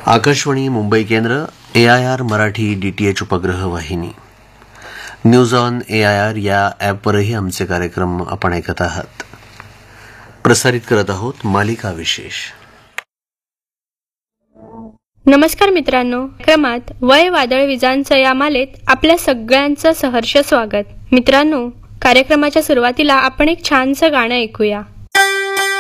आकाशवाणी मुंबई केंद्र AIR Marathi DTH उपग्रह वाहिनी न्यूज ऑन AIR या ॲपवरही आमचे कार्यक्रम आपण ऐकत आहात. प्रसारित करत आहोत मालिका विशेष. नमस्कार मित्रांनो, क्रमात वय वादळ विजांचं या मालेत आपल्या सगळ्यांचं सहर्ष स्वागत. मित्रांनो, कार्यक्रमाच्या सुरुवातीला आपण एक छानसं गाणं ऐकूया.